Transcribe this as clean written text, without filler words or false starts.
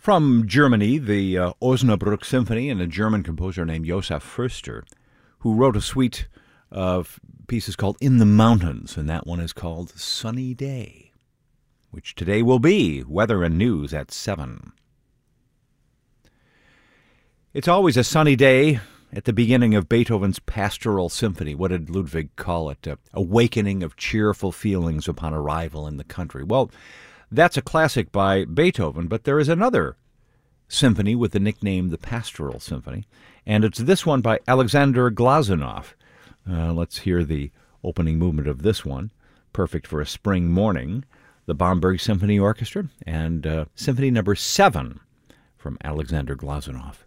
From Germany, the Osnabrück Symphony and a German composer named Josef Förster, who wrote a suite of pieces called In the Mountains, and that one is called Sunny Day, which today will be Weather and News at 7. It's always a sunny day at the beginning of Beethoven's Pastoral Symphony. What did Ludwig call it? Awakening of cheerful feelings upon arrival in the country. Well, that's a classic by Beethoven, but there is another symphony with the nickname the Pastoral Symphony, and it's this one by Alexander Glazunov. Let's hear the opening movement of this one, perfect for a spring morning, the Bamberg Symphony Orchestra, and Symphony number 7 from Alexander Glazunov.